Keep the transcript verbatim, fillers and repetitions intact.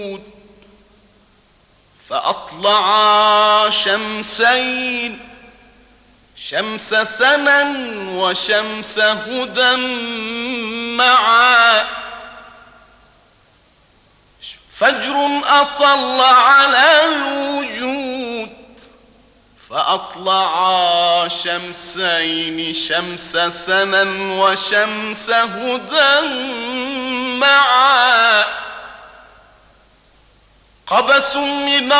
فأطلعا شمسين شمس سنا وشمس هدى معا فجر أطل على الوجود فأطلعا شمسين شمس سنا وشمس هدى معا قبس من